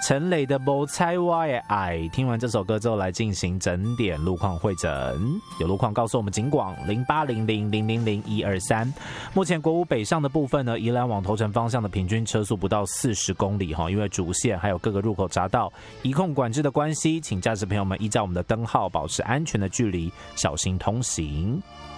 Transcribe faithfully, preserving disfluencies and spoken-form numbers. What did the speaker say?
陈磊的《无猜我的爱》。听完这首歌之后，来进行整点路况会诊。有路况告诉我们，警广零八零零零零零一二三。目前国五北上的部分呢，宜兰往头城方向的平均车速不到四十公里哈，因为主线还有各个入口匝道移控管制的关系，请驾驶朋友们依照我们的灯号保持安全的距离，小心通行。